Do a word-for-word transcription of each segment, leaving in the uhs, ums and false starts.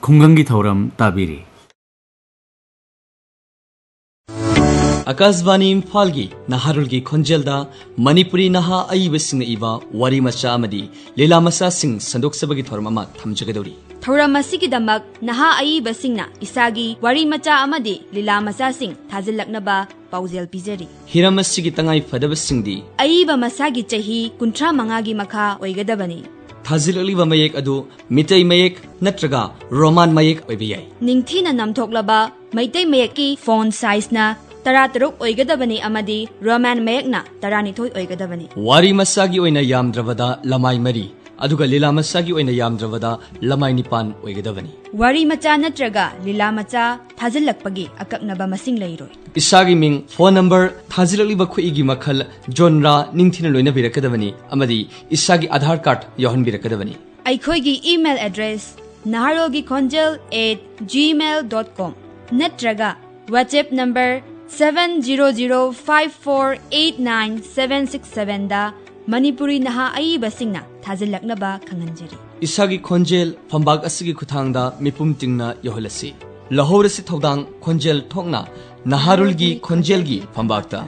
खुंगंगी थौरम ताबिरी आकाशवाणी इम्फालगी नाहारुलगी खोंजेलदा मणिपुरी नाहा अइबसिंग इबा वारी मचा अमदी लीला मचा सिंग संदोक्सबगी थौरम अमा थमजगदौरी थौरम असिगिदमक नाहा अइबसिंगना इसागी वारी मचा अमदी लीला मचा सिंग थाजिलकनबा पाउजेल पिजरी हिरम असिगी तंगाई फदबसिंगदी अइबा मसागी चही कुंट्रा मंगागी मखा ओइगदबनी थाजिलकलिबा मयेक अदु मितै मयेक नत्रगा रोमान मयेक ओइबे याय निंगथीना नमथोकलबा मैतै मयेकी फोन साइजना तरा तरुक ओइगदबनी अमदी रोमान मयेकना तरानिथोय ओइगदबनी वारी मसागी ओइना यामद्रबदा लमाई मरी अदुगा लीला मचागी ओइना यामद्रबदा लमाई निपान ओइगदबनी वारी मचा नत्रगा लीला मचा थाजिलकपगी अकक्नबा मसिंग लैरोय इसागी Ming phone number थाजिलकलिबा खुइगी मखल जोनरा निंगथिना लोइना बिरकदबनी अमदी इसागी Aadhaar card यहन बिरकदबनी अइखोयगी email address naharogi khonjel at gmail dot com नत्रगा WhatsApp number seven zero zero five four eight nine seven six seven दा मणिपुरी नहा अइबसिंगना थाजिलकनबा खंगंजरी इसागी खोंजेल फंबाग असगी खुथांगदा मिपुम तिंगना यहलसी लहोरसी थौदांग खोंजेल थोंगना नाहारुलगी खोंजेलगी फंबागता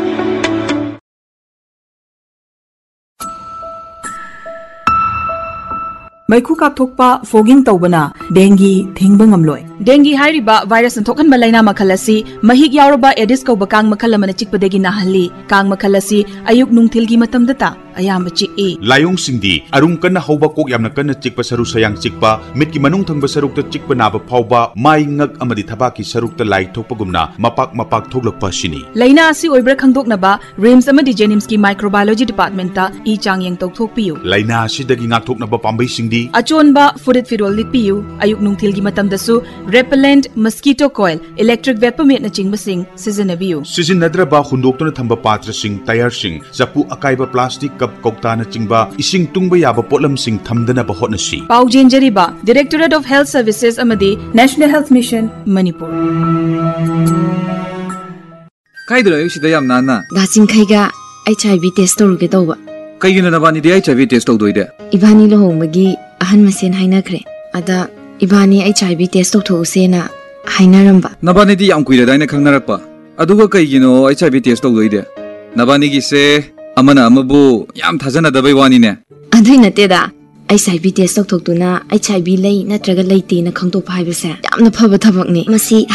मैखु कापथोकपा fogging तौबना dinghy थेंगबा ngamloi dinghy हाइरिबा virus नथोखनबा लाइना मखल असि महिक यावरबा Aedes कौबा Kong मखल अमना चिकपदेगी नाहल्ली Kong मखल असि अयुक नुंगथिलगी मतमदता अयाम चिकई लायोंग सिंगदी अरुंग कन्ना हौबा Coke यामना कन्ना चिकपा सरु सयांग चिकपा मिटकी मनुंग थंगबा सरुक्ता चिकपा नाबा फावबा माई ngak amadi thabaki sarukta lai thokpagumna mapak mapak thoglakpa sini laina asi oibra khangdoknaba rims amadi jenims ki microbiology department ta i changyang tokthokpiyu laina asidagi ngakthoknaba pambai singdi achonba furit firol likpiyu ayuk nungthilgi matamdasu repellent mosquito coil electric vapor met na chingbasing sizinabiyu sizinnadraba hundoktuna thamba patra sing tayar sing japu akaiba plastic cup kokta na chingba ising tungba yaba potlam sing thamdana ba hotnasi paujenjariba directorate of health services amadi national health mission manipur kaidura yusida yam nana dachin khaiga H I V test toruge tawba kaigina nabani de H I V test tawdoide ibani lohongmagi ahan masen hainakre ada ibani H I V test tawthosena hainaramba nabani di yam kuira daina khangnarakpa aduga kaigino H I V test tawdoide nabani gi se amana amabu yam thajana dabai wani ne adui nateda H I V test tawthoktuna H I V lei natraga leite na khangtokpa haibase yamna phaba thabakni masi